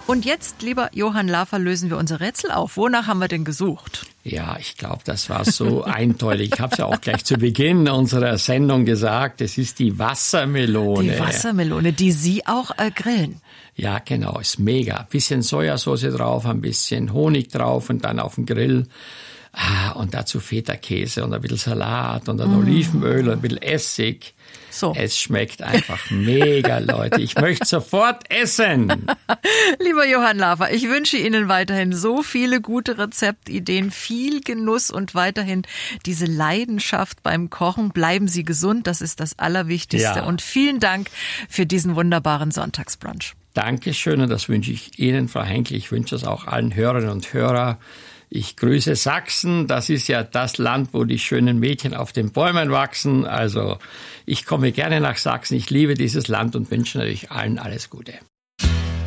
Und jetzt, lieber Johann Lafer, lösen wir unser Rätsel auf. Wonach haben wir denn gesucht? Ja, ich glaube, das war so eindeutig. Ich habe es ja auch gleich zu Beginn unserer Sendung gesagt. Es ist die Wassermelone. Die Wassermelone, die Sie auch grillen. Ja, genau, ist mega. Bisschen Sojasauce drauf, ein bisschen Honig drauf und dann auf den Grill. Und dazu Feta-Käse und ein bisschen Salat und dann Olivenöl und ein bisschen Essig. So. Es schmeckt einfach mega, Leute. Ich möchte sofort essen. Lieber Johann Lafer, ich wünsche Ihnen weiterhin so viele gute Rezeptideen, viel Genuss und weiterhin diese Leidenschaft beim Kochen. Bleiben Sie gesund, das ist das Allerwichtigste. Ja. Und vielen Dank für diesen wunderbaren Sonntagsbrunch. Dankeschön und das wünsche ich Ihnen, Frau Henkel. Ich wünsche es auch allen Hörerinnen und Hörern. Ich grüße Sachsen. Das ist ja das Land, wo die schönen Mädchen auf den Bäumen wachsen. Also ich komme gerne nach Sachsen. Ich liebe dieses Land und wünsche natürlich allen alles Gute.